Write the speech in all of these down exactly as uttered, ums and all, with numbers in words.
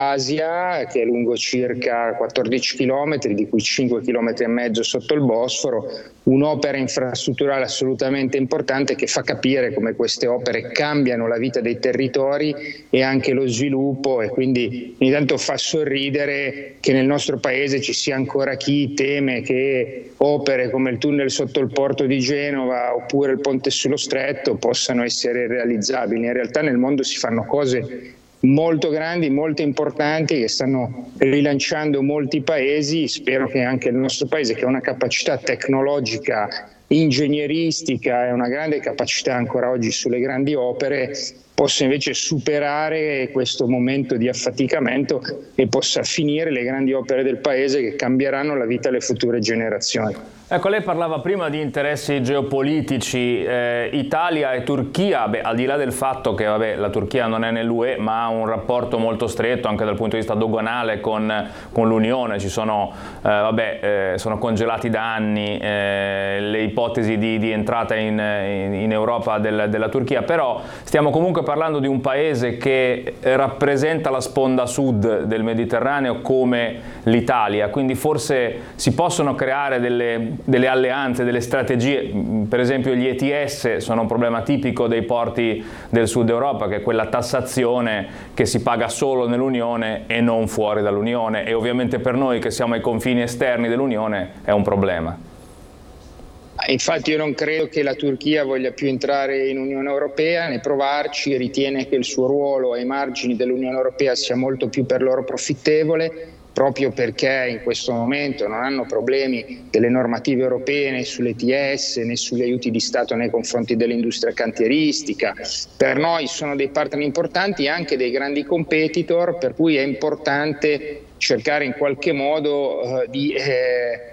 Asia, che è lungo circa quattordici chilometri, di cui cinque chilometri e mezzo sotto il Bosforo, un'opera infrastrutturale assolutamente importante che fa capire come queste opere cambiano la vita dei territori e anche lo sviluppo, e quindi ogni tanto fa sorridere che nel nostro paese ci sia ancora chi teme che opere come il tunnel sotto il porto di Genova oppure il ponte sullo Stretto possano essere realizzabili. In realtà nel mondo si fanno cose molto grandi, molto importanti, che stanno rilanciando molti paesi. Spero che anche il nostro paese, che ha una capacità tecnologica, ingegneristica e una grande capacità ancora oggi sulle grandi opere, possa invece superare questo momento di affaticamento e possa finire le grandi opere del paese che cambieranno la vita alle future generazioni. Ecco, lei parlava prima di interessi geopolitici, eh, Italia e Turchia, beh, al di là del fatto che vabbè, la Turchia non è nell'U E ma ha un rapporto molto stretto anche dal punto di vista doganale con, con l'Unione, ci sono, eh, vabbè, eh, sono congelati da anni eh, le ipotesi di, di entrata in, in, in Europa del, della Turchia, però stiamo comunque parlando di un paese che rappresenta la sponda sud del Mediterraneo come l'Italia, quindi forse si possono creare delle delle alleanze, delle strategie. Per esempio gli E T S sono un problema tipico dei porti del sud Europa, che è quella tassazione che si paga solo nell'Unione e non fuori dall'Unione, e ovviamente per noi che siamo ai confini esterni dell'Unione è un problema. Infatti io non credo che la Turchia voglia più entrare in Unione Europea, né provarci, ritiene che il suo ruolo ai margini dell'Unione Europea sia molto più per loro profittevole, proprio perché in questo momento non hanno problemi delle normative europee né sull'E T S né sugli aiuti di Stato nei confronti dell'industria cantieristica. Per noi sono dei partner importanti, anche dei grandi competitor, per cui è importante cercare in qualche modo eh, di eh,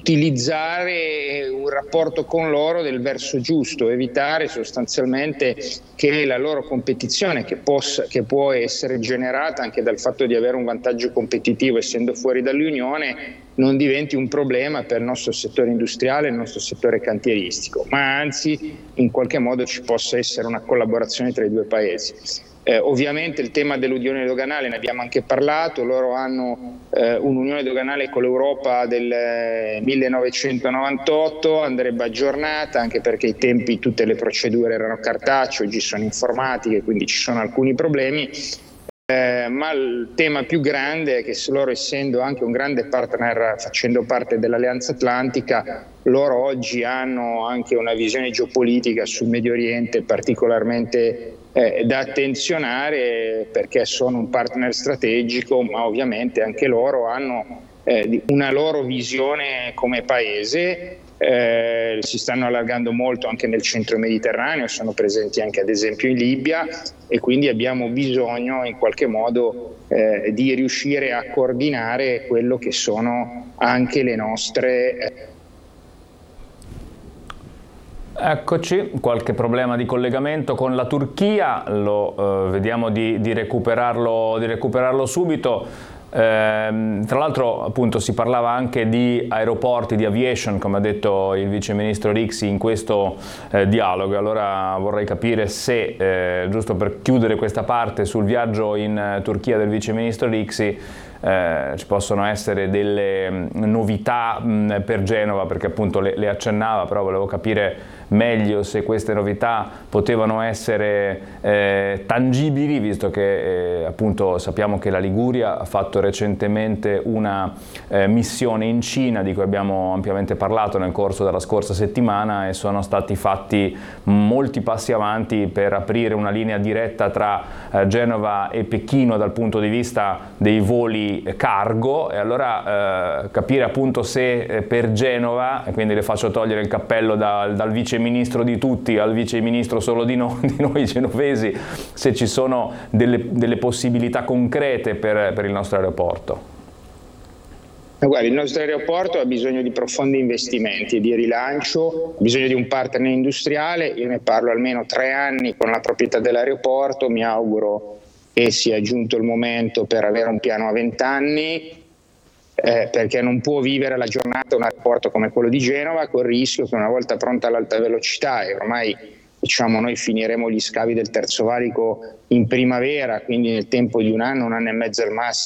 utilizzare un rapporto con loro del verso giusto, evitare sostanzialmente che la loro competizione, che, possa, che può essere generata anche dal fatto di avere un vantaggio competitivo essendo fuori dall'Unione, non diventi un problema per il nostro settore industriale e il nostro settore cantieristico, ma anzi in qualche modo ci possa essere una collaborazione tra i due paesi. Eh, ovviamente il tema dell'unione doganale ne abbiamo anche parlato, loro hanno eh, un'unione doganale con l'Europa del eh, millenovecentonovantotto, andrebbe aggiornata anche perché ai tempi tutte le procedure erano cartacee, oggi sono informatiche, quindi ci sono alcuni problemi. Eh, ma il tema più grande è che loro, essendo anche un grande partner facendo parte dell'Alleanza Atlantica, loro oggi hanno anche una visione geopolitica sul Medio Oriente particolarmente eh, da attenzionare, perché sono un partner strategico, ma ovviamente anche loro hanno eh, una loro visione come paese. Eh, si stanno allargando molto anche nel centro mediterraneo, sono presenti anche ad esempio in Libia, e quindi abbiamo bisogno in qualche modo eh, di riuscire a coordinare quello che sono anche le nostre eh, Eccoci, qualche problema di collegamento con la Turchia, lo eh, vediamo di, di, recuperarlo, di recuperarlo subito. Eh, tra l'altro appunto si parlava anche di aeroporti, di aviation, come ha detto il vice ministro Rixi in questo eh, dialogo. Allora vorrei capire se, eh, giusto per chiudere questa parte sul viaggio in eh, Turchia del vice ministro Rixi, Eh, ci possono essere delle mh, novità mh, per Genova, perché appunto le, le accennava, però volevo capire meglio se queste novità potevano essere eh, tangibili, visto che eh, appunto sappiamo che la Liguria ha fatto recentemente una eh, missione in Cina, di cui abbiamo ampiamente parlato nel corso della scorsa settimana, e sono stati fatti molti passi avanti per aprire una linea diretta tra eh, Genova e Pechino dal punto di vista dei voli cargo. E allora eh, capire appunto se eh, per Genova, e quindi le faccio togliere il cappello da, dal vice ministro di tutti al vice ministro solo di, no, di noi genovesi, se ci sono delle, delle possibilità concrete per, per il nostro aeroporto. Guarda, il nostro aeroporto ha bisogno di profondi investimenti e di rilancio, ha bisogno di un partner industriale. Io ne parlo almeno tre anni con la proprietà dell'aeroporto, mi auguro e sia giunto il momento per avere un piano a vent'anni, eh, perché non può vivere la giornata un aeroporto come quello di Genova col rischio che una volta pronta all'alta velocità, e ormai diciamo, noi finiremo gli scavi del Terzo Valico in primavera, quindi nel tempo di un anno, un anno e mezzo al massimo.